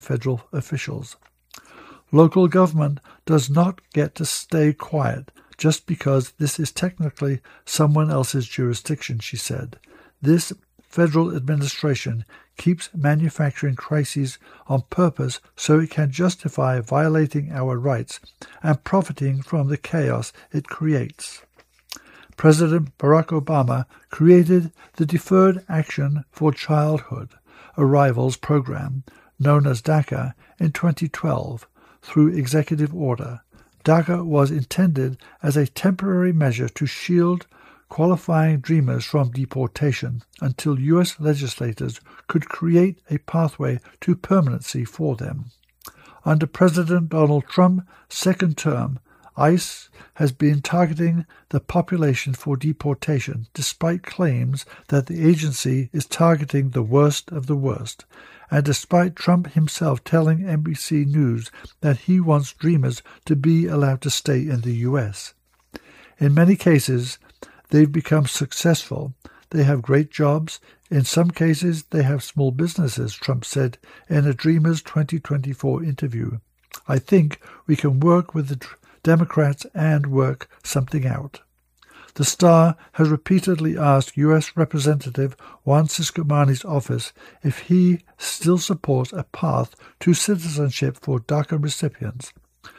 federal officials. Local government does not get to stay quiet just because this is technically someone else's jurisdiction, she said. This federal administration keeps manufacturing crises on purpose so it can justify violating our rights and profiting from the chaos it creates. President Barack Obama created the Deferred Action for Childhood Arrivals program, known as DACA, in 2012 through executive order. DACA was intended as a temporary measure to shield qualifying dreamers from deportation until U.S. legislators could create a pathway to permanency for them. Under President Donald Trump's second term, ICE has been targeting the population for deportation, despite claims that the agency is targeting the worst of the worst, and despite Trump himself telling NBC News that he wants dreamers to be allowed to stay in the U.S. In many cases, they've become successful. They have great jobs. In some cases, they have small businesses, Trump said in a Dreamers 2024 interview. I think we can work with the Democrats and work something out. The Star has repeatedly asked U.S. Representative Juan Ciscomani's office if he still supports a path to citizenship for DACA recipients,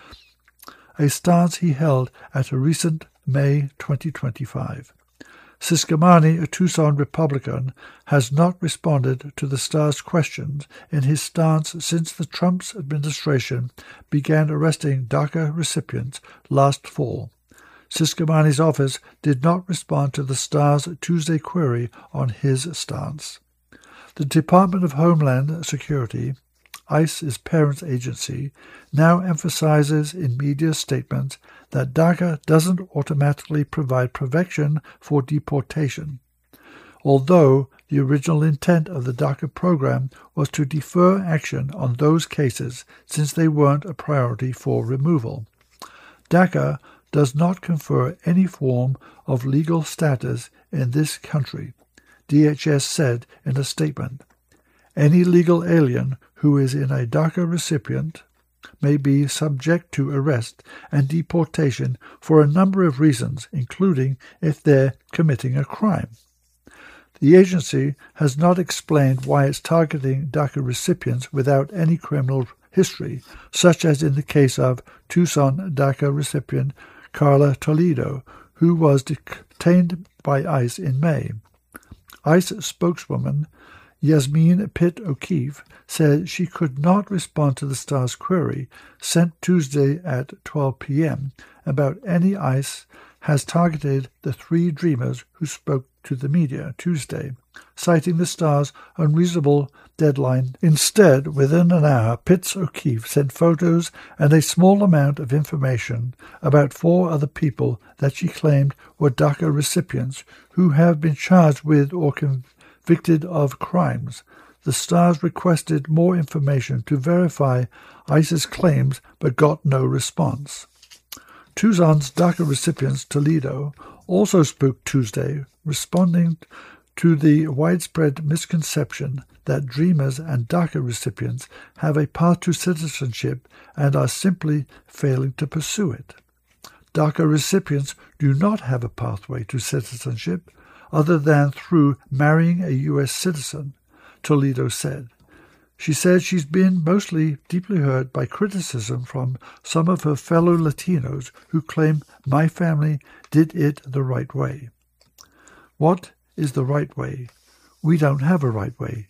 a stance he held at a recent May 2025. Ciscomani, a Tucson Republican, has not responded to the Star's questions in his stance since the Trump's administration began arresting DACA recipients last fall. Ciscomani's office did not respond to the Star's Tuesday query on his stance. The Department of Homeland Security, ICE's parent agency, now emphasizes in media statements that DACA doesn't automatically provide protection for deportation, although the original intent of the DACA program was to defer action on those cases since they weren't a priority for removal. DACA does not confer any form of legal status in this country, DHS said in a statement. Any legal alien who is in a DACA recipient may be subject to arrest and deportation for a number of reasons, including if they're committing a crime. The agency has not explained why it's targeting DACA recipients without any criminal history, such as in the case of Tucson DACA recipient Carla Toledo, who was detained by ICE in May. ICE spokeswoman Yasmin Pitt O'Keefe said she could not respond to the Star's query sent Tuesday at 12 p.m. about any ICE has targeted the three dreamers who spoke to the media Tuesday, citing the Star's unreasonable deadline. Instead, within an hour, Pitt O'Keefe sent photos and a small amount of information about 4 other people that she claimed were DACA recipients who have been charged with or convicted of crimes. The Stars requested more information to verify ICE's claims but got no response. Tucson's DACA recipient Toledo also spoke Tuesday, responding to the widespread misconception that Dreamers and DACA recipients have a path to citizenship and are simply failing to pursue it. DACA recipients do not have a pathway to citizenship other than through marrying a U.S. citizen, Toledo said. She said she's been mostly deeply hurt by criticism from some of her fellow Latinos who claim my family did it the right way. What is the right way? We don't have a right way,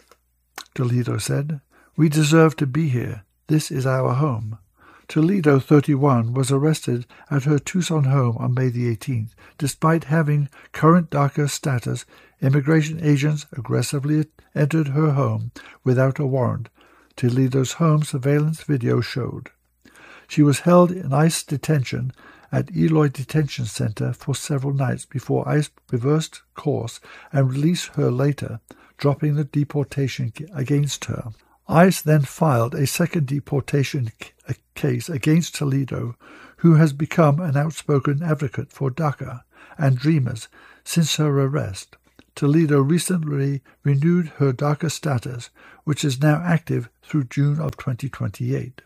Toledo said. We deserve to be here. This is our home. Toledo, 31, was arrested at her Tucson home on May the 18th. Despite having current DACA status, immigration agents aggressively entered her home without a warrant, Toledo's home surveillance video showed. She was held in ICE detention at Eloy Detention Center for several nights before ICE reversed course and released her later, dropping the deportation against her. ICE then filed a second deportation case against Toledo, who has become an outspoken advocate for DACA and Dreamers since her arrest. Toledo recently renewed her DACA status, which is now active through June of 2028.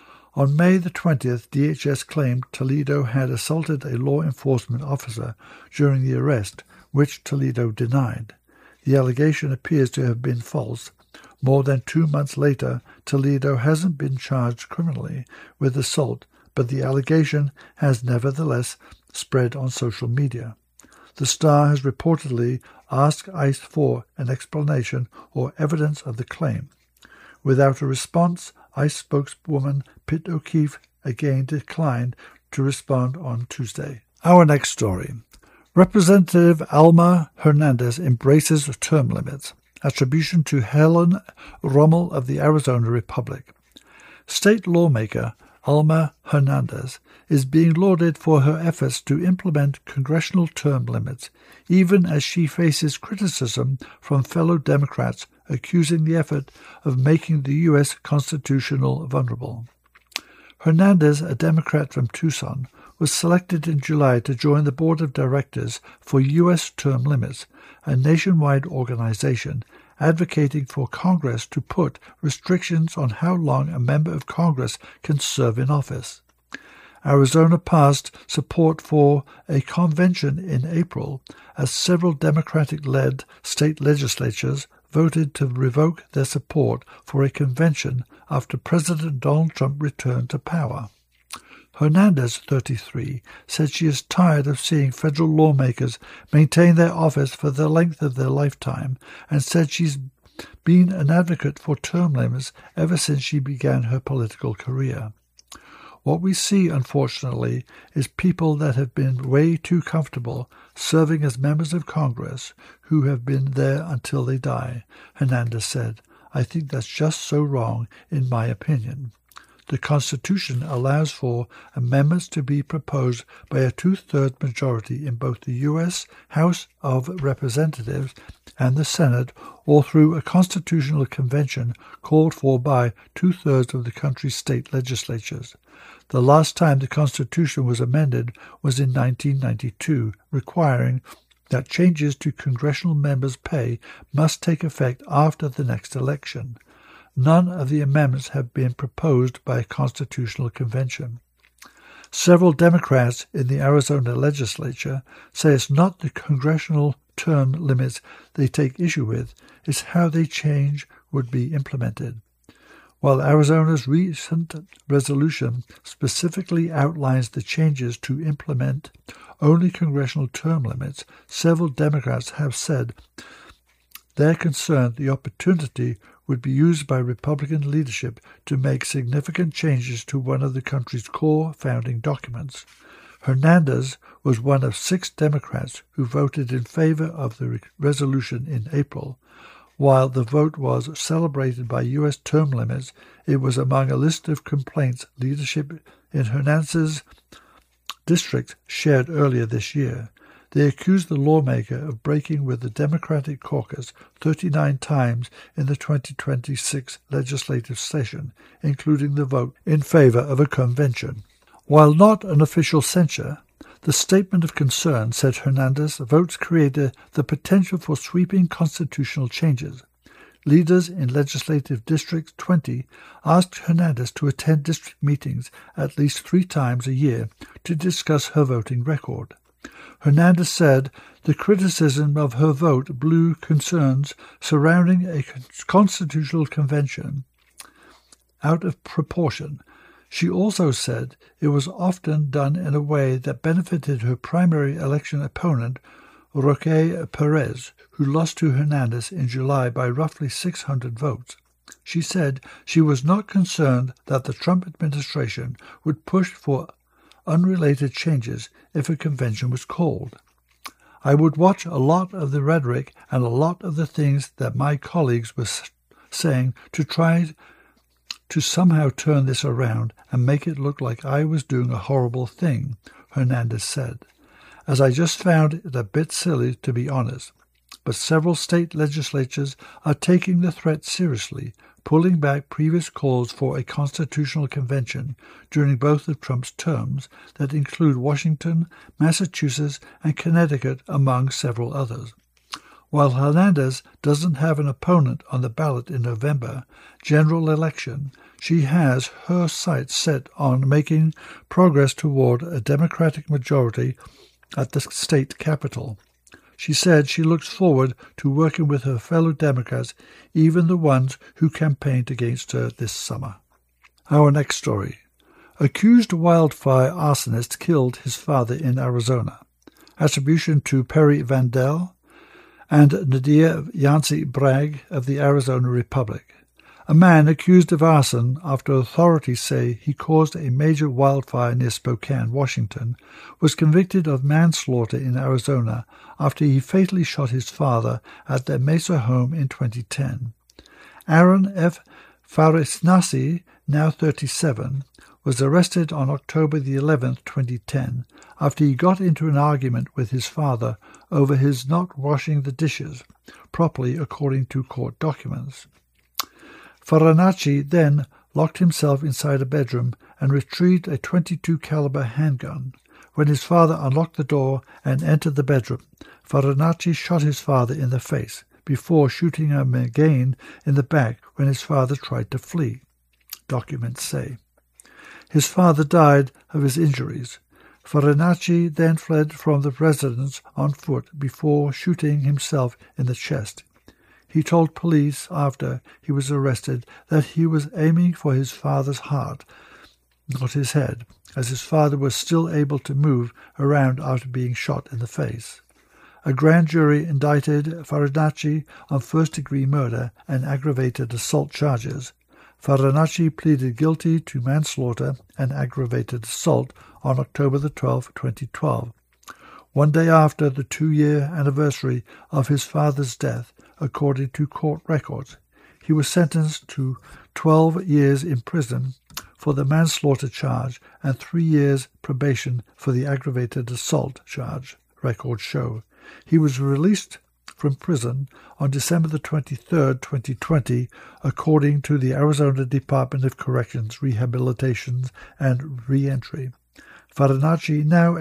On May the 20th, DHS claimed Toledo had assaulted a law enforcement officer during the arrest, which Toledo denied. The allegation appears to have been false. More than 2 months later, Toledo hasn't been charged criminally with assault, but the allegation has nevertheless spread on social media. The Star has reportedly asked ICE for an explanation or evidence of the claim. Without a response, ICE spokeswoman Pitt O'Keefe again declined to respond on Tuesday. Our next story. Representative Alma Hernandez embraces term limits. Attribution to Helen Rommel of the Arizona Republic. State lawmaker Alma Hernandez is being lauded for her efforts to implement congressional term limits, even as she faces criticism from fellow Democrats accusing the effort of making the U.S. constitutional vulnerable. Hernandez, a Democrat from Tucson, was selected in July to join the board of directors for U.S. Term Limits, a nationwide organization advocating for Congress to put restrictions on how long a member of Congress can serve in office. Arizona passed support for a convention in April as several Democratic-led state legislatures voted to revoke their support for a convention after President Donald Trump returned to power. Hernandez, 33, said she is tired of seeing federal lawmakers maintain their office for the length of their lifetime and said she's been an advocate for term limits ever since she began her political career. What we see, unfortunately, is people that have been way too comfortable serving as members of Congress who have been there until they die, Hernandez said. I think that's just so wrong, in my opinion. The Constitution allows for amendments to be proposed by a two-thirds majority in both the U.S. House of Representatives and the Senate, or through a constitutional convention called for by two-thirds of the country's state legislatures. The last time the Constitution was amended was in 1992, requiring that changes to congressional members' pay must take effect after the next election. None of the amendments have been proposed by a constitutional convention. Several Democrats in the Arizona legislature say it's not the congressional term limits they take issue with, it's how they change would be implemented. While Arizona's recent resolution specifically outlines the changes to implement only congressional term limits, several Democrats have said they're concerned the opportunity would be used by Republican leadership to make significant changes to one of the country's core founding documents. Hernandez was one of 6 Democrats who voted in favor of the resolution in April. While the vote was celebrated by U.S. term limits, it was among a list of complaints leadership in Hernandez's district shared earlier this year. They accused the lawmaker of breaking with the Democratic caucus 39 times in the 2026 legislative session, including the vote in favor of a convention. While not an official censure, the statement of concern said Hernandez votes created the potential for sweeping constitutional changes. Leaders in Legislative District 20 asked Hernandez to attend district meetings at least 3 times a year to discuss her voting record. Hernandez said the criticism of her vote blew concerns surrounding a constitutional convention out of proportion. She also said it was often done in a way that benefited her primary election opponent, Roque Perez, who lost to Hernandez in July by roughly 600 votes. She said she was not concerned that the Trump administration would push for unrelated changes if a convention was called. I would watch a lot of the rhetoric and a lot of the things that my colleagues were saying to try to somehow turn this around and make it look like I was doing a horrible thing, Hernandez said. As I just found it a bit silly, to be honest. But several state legislatures are taking the threat seriously, pulling back previous calls for a constitutional convention during both of Trump's terms that include Washington, Massachusetts, and Connecticut, among several others. While Hernandez doesn't have an opponent on the ballot in November general election, she has her sights set on making progress toward a Democratic majority at the state capitol. She said she looks forward to working with her fellow Democrats, even the ones who campaigned against her this summer. Our next story. Accused wildfire arsonist killed his father in Arizona. Attribution to Perry Vandell and Nadia Yancey Bragg of the Arizona Republic. A man accused of arson after authorities say he caused a major wildfire near Spokane, Washington, was convicted of manslaughter in Arizona after he fatally shot his father at their Mesa home in 2010. Aaron F. Farisnasi, now 37, was arrested on October the 11th, 2010, after he got into an argument with his father over his not washing the dishes properly according to court documents. Farinacci then locked himself inside a bedroom and retrieved a .22 caliber handgun. When his father unlocked the door and entered the bedroom, Farinacci shot his father in the face before shooting him again in the back when his father tried to flee, documents say. His father died of his injuries. Farinacci then fled from the residence on foot before shooting himself in the chest. He told police after he was arrested that he was aiming for his father's heart, not his head, as his father was still able to move around after being shot in the face. A grand jury indicted Farinacci on first-degree murder and aggravated assault charges. Farinacci pleaded guilty to manslaughter and aggravated assault on October 12, 2012, one day after the 2-year anniversary of his father's death, according to court records. He was sentenced to 12 years in prison for the manslaughter charge and 3 years probation for the aggravated assault charge, records show. He was released from prison on December 23, 2020, according to the Arizona Department of Corrections, Rehabilitation and Reentry. Farinacci, now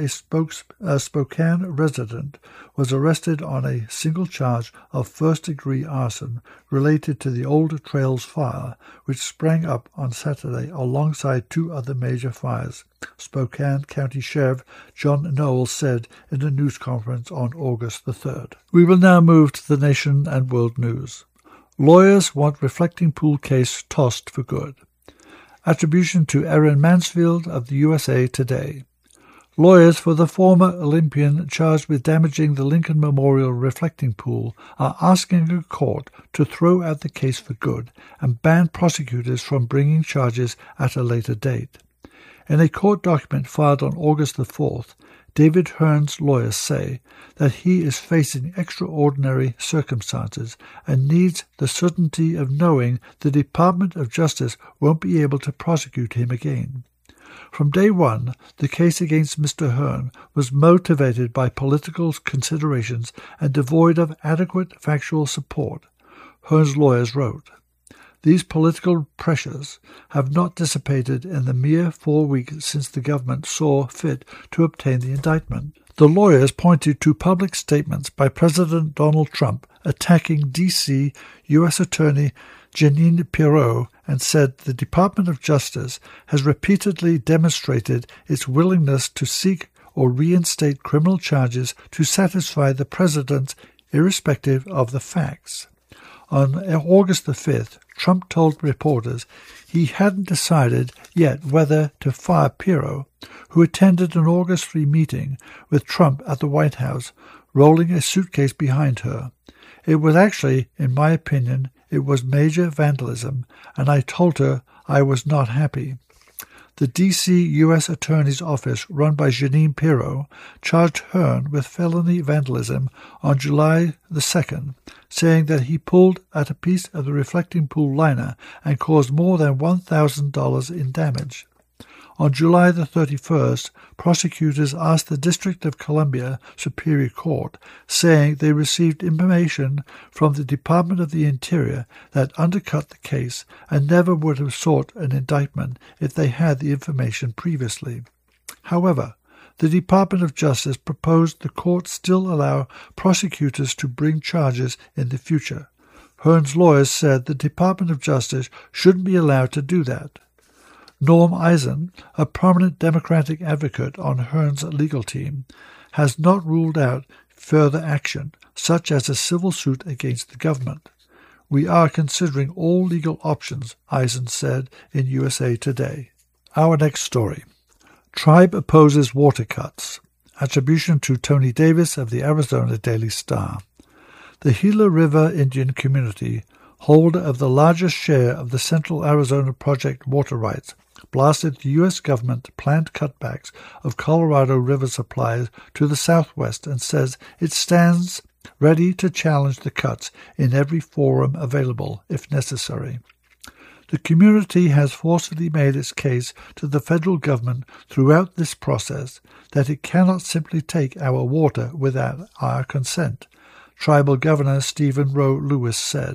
a Spokane resident, was arrested on a single charge of first-degree arson related to the Old Trails fire, which sprang up on Saturday alongside 2 other major fires, Spokane County Sheriff John Knowles said in a news conference on August 3rd. We will now move to the nation and world news. Lawyers want reflecting pool case tossed for good. Attribution to Erin Mansfield of the USA Today. Lawyers for the former Olympian charged with damaging the Lincoln Memorial reflecting pool are asking a court to throw out the case for good and ban prosecutors from bringing charges at a later date. In a court document filed on August the 4th, David Hearn's lawyers say that he is facing extraordinary circumstances and needs the certainty of knowing the Department of Justice won't be able to prosecute him again. From day one, the case against Mr. Hearn was motivated by political considerations and devoid of adequate factual support, Hearn's lawyers wrote. These political pressures have not dissipated in the mere 4 weeks since the government saw fit to obtain the indictment. The lawyers pointed to public statements by President Donald Trump attacking D.C. U.S. Attorney Jeanine Pirro and said the Department of Justice has repeatedly demonstrated its willingness to seek or reinstate criminal charges to satisfy the president, irrespective of the facts. On August the 5th, Trump told reporters he hadn't decided yet whether to fire Pirro, who attended an August 3 meeting with Trump at the White House, rolling a suitcase behind her. It was actually, in my opinion, it was major vandalism, and I told her I was not happy. The D.C. U.S. Attorney's Office, run by Jeanine Pirro, charged Hearn with felony vandalism on July the 2nd, saying that he pulled at a piece of the reflecting pool liner and caused more than $1,000 in damage. On July the 31st, prosecutors asked the District of Columbia Superior Court, saying they received information from the Department of the Interior that undercut the case and never would have sought an indictment if they had the information previously. However, The Department of Justice proposed the court still allow prosecutors to bring charges in the future. Hearn's lawyers said the Department of Justice shouldn't be allowed to do that. Norm Eisen, a prominent Democratic advocate on Hearn's legal team, has not ruled out further action, such as a civil suit against the government. We are considering all legal options, Eisen said in USA Today. Our next story. Tribe opposes water cuts. Attribution to Tony Davis of the Arizona Daily Star. The Gila River Indian community, holder of the largest share of the Central Arizona Project water rights, blasted the U.S. government planned cutbacks of Colorado River supplies to the southwest and says it stands ready to challenge the cuts in every forum available, if necessary. The community has forcefully made its case to the federal government throughout this process that it cannot simply take our water without our consent, Tribal Governor Stephen Roe Lewis said.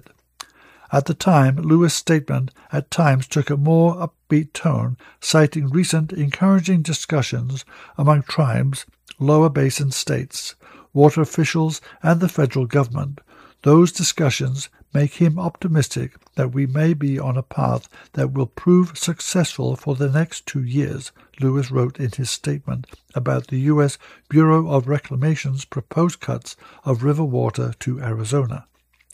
At the time, Lewis' statement at times took a more upbeat tone, citing recent encouraging discussions among tribes, lower basin states, water officials, and the federal government. Those discussions make him optimistic that we may be on a path that will prove successful for the next 2 years, Lewis wrote in his statement about the U.S. Bureau of Reclamation's proposed cuts of river water to Arizona.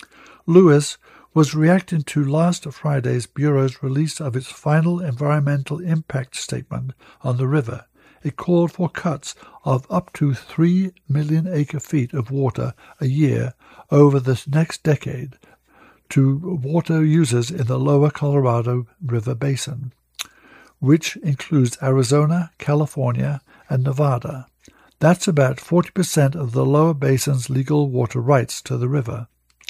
Lewis was reacting to last Friday's Bureau's release of its final environmental impact statement on the river. It called for cuts of up to 3 million acre-feet of water a year over the next decade to water users in the lower Colorado River Basin, which includes Arizona, California, and Nevada. That's about 40% of the lower basin's legal water rights to the river.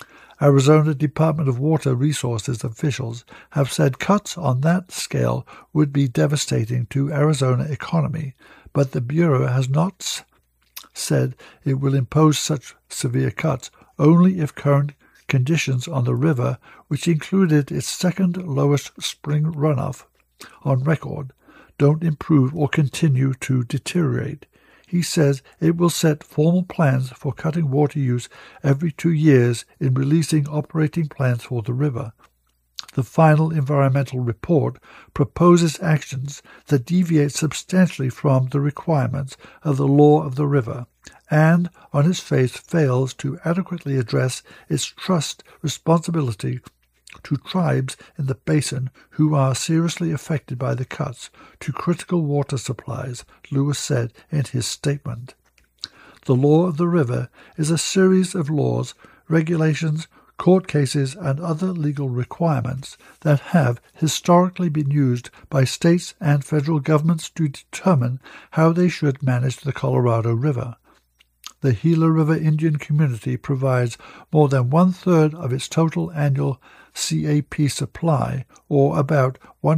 Arizona Department of Water Resources officials have said cuts on that scale would be devastating to Arizona's economy, but the Bureau has not said it will impose such severe cuts only if current conditions on the river, which included its second lowest spring runoff on record, don't improve or continue to deteriorate. He says it will set formal plans for cutting water use every 2 years in releasing operating plans for the river. The final environmental report proposes actions that deviate substantially from the requirements of the law of the river and, on its face, fails to adequately address its trust responsibility to tribes in the basin who are seriously affected by the cuts to critical water supplies, Lewis said in his statement. The law of the river is a series of laws, regulations, court cases, and other legal requirements that have historically been used by states and federal governments to determine how they should manage the Colorado River. The Gila River Indian community provides more than 1/3 of its total annual CAP supply, or about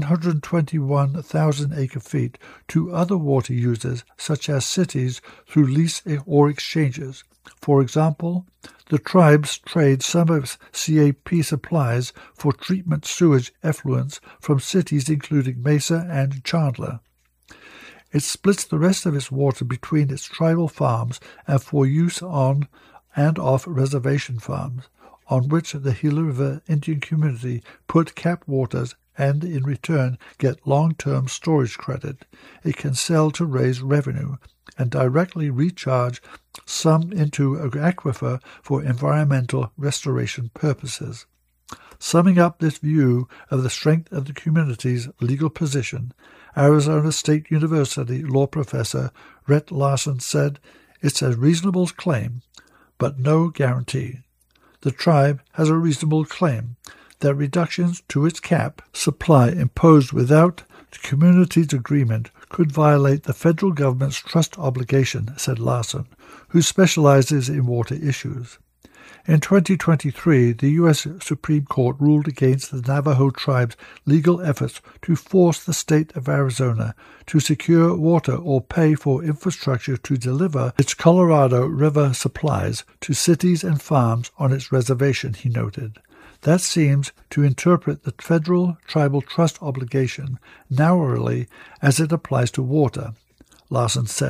121,000 acre-feet, to other water users such as cities through lease or exchanges. For example, the tribes trade some of its CAP supplies for treatment sewage effluents from cities including Mesa and Chandler. It splits the rest of its water between its tribal farms and for use on and off reservation farms, on which the Gila River Indian community put capped waters and in return get long-term storage credit it can sell to raise revenue and directly recharge some into an aquifer for environmental restoration purposes. Summing up this view of the strength of the community's legal position, Arizona State University law professor Rhett Larson said, "It's a reasonable claim, but no guarantee. The tribe has a reasonable claim that reductions to its cap supply imposed without the community's agreement could violate the federal government's trust obligation," said Larson, who specializes in water issues. In 2023, the U.S. Supreme Court ruled against the Navajo tribe's legal efforts to force the state of Arizona to secure water or pay for infrastructure to deliver its Colorado River supplies to cities and farms on its reservation, he noted. That seems to interpret the federal tribal trust obligation narrowly as it applies to water, Larson said.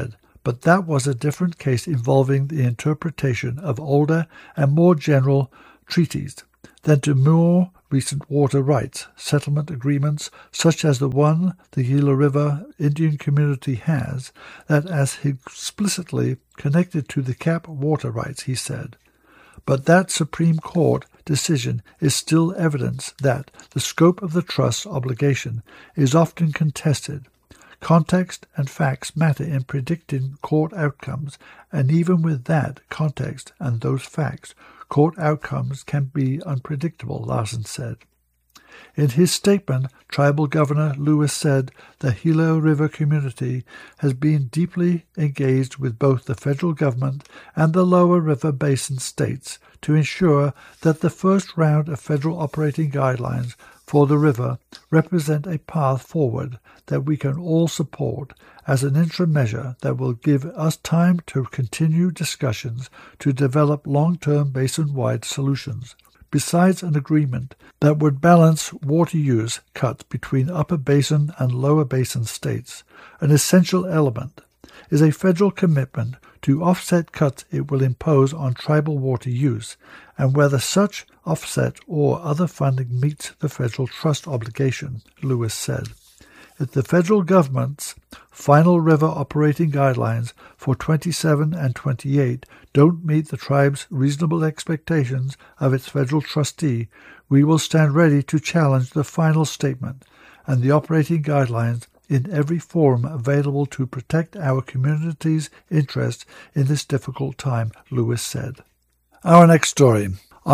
but that was a different case involving the interpretation of older and more general treaties than to more recent water rights settlement agreements such as the one the Gila River Indian community has, that as explicitly connected to the Cap water rights, he said. But that Supreme Court decision is still evidence that the scope of the trust's obligation is often contested. Context and facts matter in predicting court outcomes, and even with that context and those facts, court outcomes can be unpredictable, Larson said. In his statement, Tribal Governor Lewis said the Gila River community has been deeply engaged with both the federal government and the lower river basin states to ensure that the first round of federal operating guidelines for the river represent a path forward that we can all support as an interim measure that will give us time to continue discussions to develop long-term basin-wide solutions. Besides an agreement that would balance water use cuts between upper basin and lower basin states, an essential element is a federal commitment to offset cuts it will impose on tribal water use, and whether such offset or other funding meets the federal trust obligation, Lewis said. If the federal government's final river operating guidelines for 27 and 28 don't meet the tribe's reasonable expectations of its federal trustee, we will stand ready to challenge the final statement and the operating guidelines in every forum available to protect our community's interests in this difficult time, Lewis said. Our next story.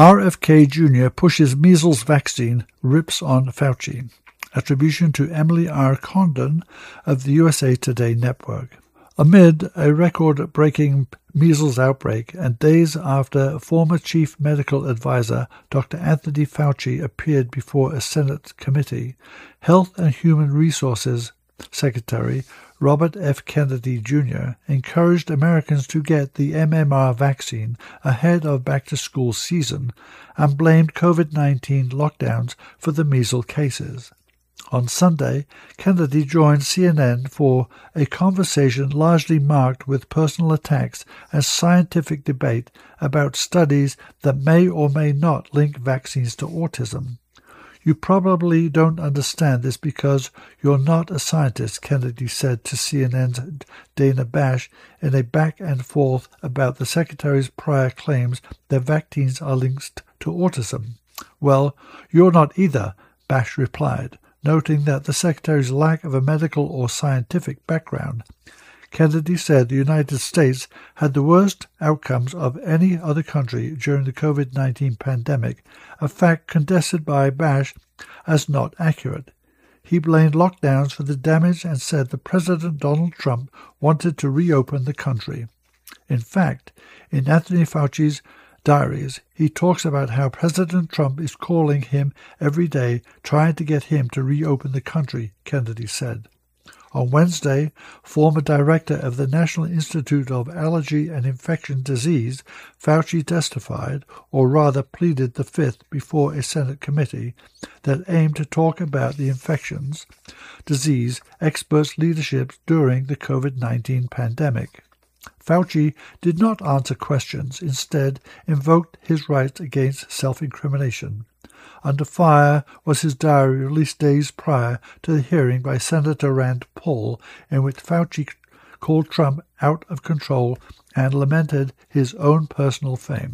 RFK Jr. pushes measles vaccine, rips on Fauci. Attribution to Emily R. Condon of the USA Today Network. Amid a record-breaking measles outbreak and days after former Chief Medical Advisor Dr. Anthony Fauci appeared before a Senate committee, Health and Human Resources Secretary Robert F. Kennedy Jr. encouraged Americans to get the MMR vaccine ahead of back-to-school season and blamed COVID-19 lockdowns for the measles cases. On Sunday, Kennedy joined CNN for a conversation largely marked with personal attacks and scientific debate about studies that may or may not link vaccines to autism. You probably don't understand this because you're not a scientist, Kennedy said to CNN's Dana Bash in a back and forth about the Secretary's prior claims that vaccines are linked to autism. Well, you're not either, Bash replied, noting that the Secretary's lack of a medical or scientific background. Kennedy said the United States had the worst outcomes of any other country during the COVID-19 pandemic, a fact contested by Bash as not accurate. He blamed lockdowns for the damage and said that President Donald Trump wanted to reopen the country. In fact, in Anthony Fauci's diaries, he talks about how President Trump is calling him every day, trying to get him to reopen the country, Kennedy said. On Wednesday, former director of the National Institute of Allergy and Infectious Disease, Fauci testified, or rather pleaded the Fifth before a Senate committee that aimed to talk about the infectious disease experts' leadership during the COVID-19 pandemic. Fauci did not answer questions, instead invoked his right against self-incrimination. Under fire was his diary released days prior to the hearing by Senator Rand Paul, in which Fauci called Trump out of control and lamented his own personal fame.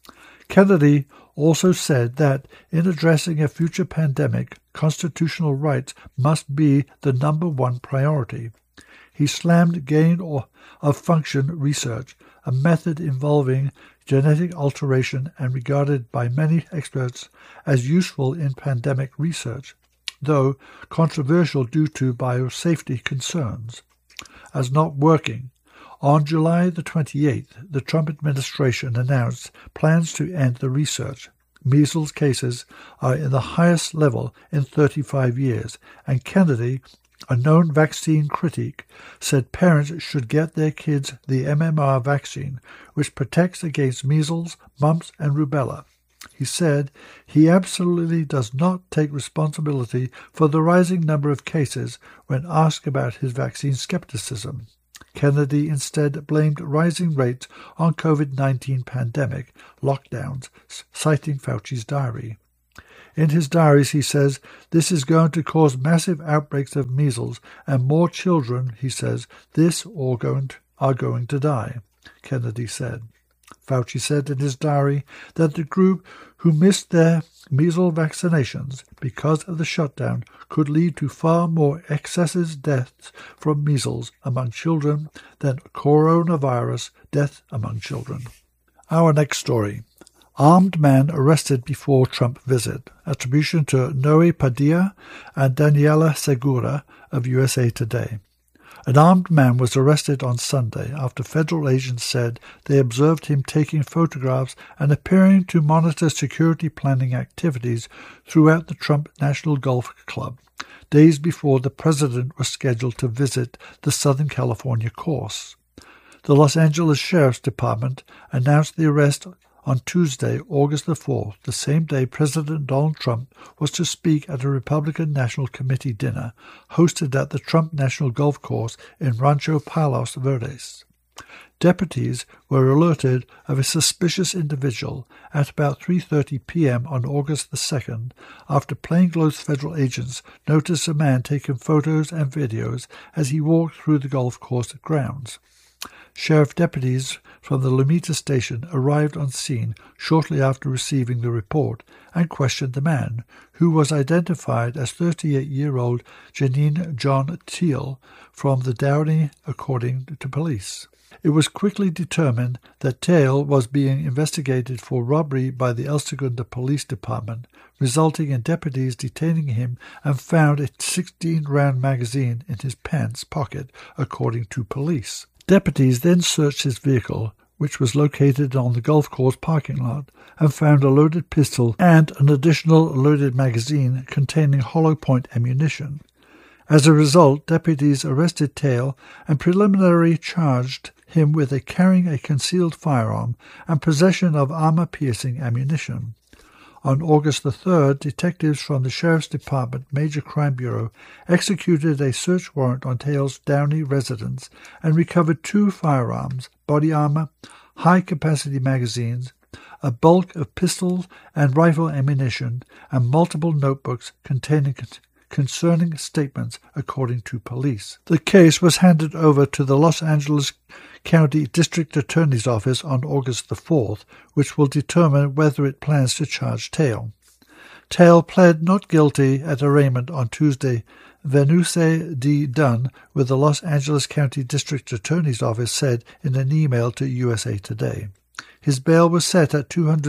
Kennedy also said that in addressing a future pandemic, constitutional rights must be the number one priority. He slammed gain-of-function research, a method involving genetic alteration and regarded by many experts as useful in pandemic research, though controversial due to biosafety concerns, as not working. On July the 28th, the Trump administration announced plans to end the research. Measles cases are in the highest level in 35 years, and Kennedy, a known vaccine critic, said parents should get their kids the MMR vaccine, which protects against measles, mumps, and rubella. He said he absolutely does not take responsibility for the rising number of cases when asked about his vaccine skepticism. Kennedy instead blamed rising rates on COVID-19 pandemic lockdowns, citing Fauci's diary. In his diaries, he says, this is going to cause massive outbreaks of measles, and more children, he says, are going to die, Kennedy said. Fauci said in his diary that the group who missed their measles vaccinations because of the shutdown could lead to far more excessive deaths from measles among children than coronavirus deaths among children. Our next story. Armed man arrested before Trump visit. Attribution to Noe Padilla and Daniela Segura of USA Today. An armed man was arrested on Sunday after federal agents said they observed him taking photographs and appearing to monitor security planning activities throughout the Trump National Golf Club, days before the president was scheduled to visit the Southern California course. The Los Angeles Sheriff's Department announced the arrest on Tuesday, August the 4th, the same day President Donald Trump was to speak at a Republican National Committee dinner hosted at the Trump National Golf Course in Rancho Palos Verdes. Deputies were alerted of a suspicious individual at about 3:30 p.m. on August the 2nd after plainclothes federal agents noticed a man taking photos and videos as he walked through the golf course grounds. Sheriff deputies from the Lomita station arrived on scene shortly after receiving the report and questioned the man, who was identified as 38-year-old Janine John Teal from the Downey, according to police. It was quickly determined that Teal was being investigated for robbery by the El Segundo Police Department, resulting in deputies detaining him and found a 16-round magazine in his pants pocket, according to police. Deputies then searched his vehicle, which was located on the golf course parking lot, and found a loaded pistol and an additional loaded magazine containing hollow point ammunition. As a result, deputies arrested Teal and preliminarily charged him with carrying a concealed firearm and possession of armor-piercing ammunition. On August the 3rd, detectives from the Sheriff's Department Major Crime Bureau executed a search warrant on Teal's Downey residence and recovered 2 firearms, body armor, high-capacity magazines, a bulk of pistols and rifle ammunition, and multiple notebooks containing concerning statements, according to police. The case was handed over to the Los Angeles County District Attorney's Office on August the 4th, which will determine whether it plans to charge Teal. Teal pled not guilty at arraignment on Tuesday. Venuste D. Dunn with the Los Angeles County District Attorney's Office said in an email to USA Today. His bail was set at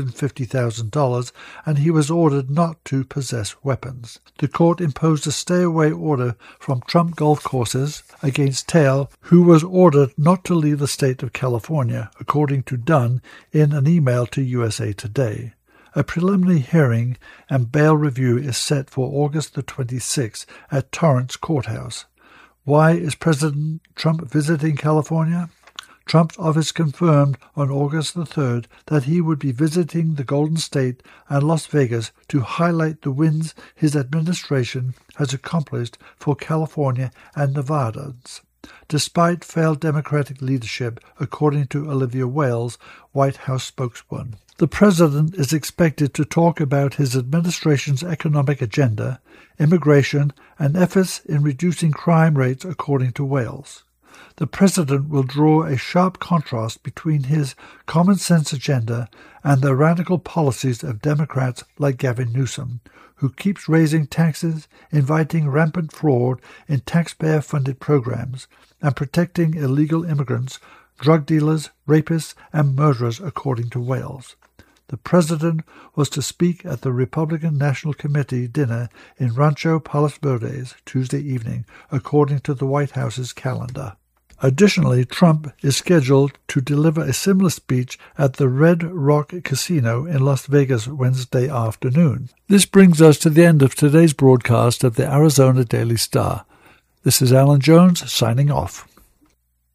$250,000, and he was ordered not to possess weapons. The court imposed a stay-away order from Trump golf courses against Teal, who was ordered not to leave the state of California, according to Dunn in an email to USA Today. A preliminary hearing and bail review is set for August the 26th at Torrance Courthouse. Why is President Trump visiting California? Trump's office confirmed on August the 3rd that he would be visiting the Golden State and Las Vegas to highlight the wins his administration has accomplished for California and Nevadans, despite failed Democratic leadership, according to Olivia Wales, White House spokeswoman. The president is expected to talk about his administration's economic agenda, immigration, and efforts in reducing crime rates, according to Wales. The president will draw a sharp contrast between his common-sense agenda and the radical policies of Democrats like Gavin Newsom, who keeps raising taxes, inviting rampant fraud in taxpayer-funded programs, and protecting illegal immigrants, drug dealers, rapists, and murderers, according to Wales. The president was to speak at the Republican National Committee dinner in Rancho Palos Verdes Tuesday evening, according to the White House's calendar. Additionally, Trump is scheduled to deliver a similar speech at the Red Rock Casino in Las Vegas Wednesday afternoon. This brings us to the end of today's broadcast of the Arizona Daily Star. This is Alan Jones signing off.